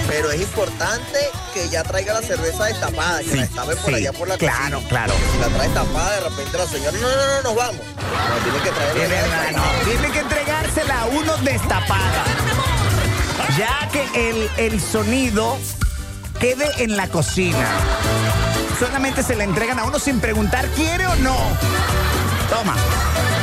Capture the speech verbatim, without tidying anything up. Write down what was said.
Pero es importante que ya traiga la cerveza destapada, que Sí, la destape por sí, allá por la claro, cocina. claro. Si la trae destapada, de repente la señora, no, no, no, nos vamos. No, tiene que Es traerla ya verdad, destapada. no. Tiene que entregársela a uno destapada. Ya que el, el sonido quede en la cocina. Solamente se le entregan a uno sin preguntar, ¿quiere o no? Toma.